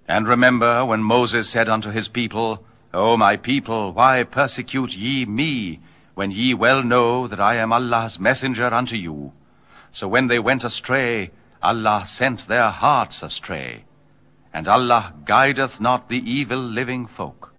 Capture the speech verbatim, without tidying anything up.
And remember when Moses said unto his people, O my people, why persecute ye me, when ye well know that I am Allah's messenger unto you? So when they went astray, Allah sent their hearts astray. And Allah guideth not the evil living folk.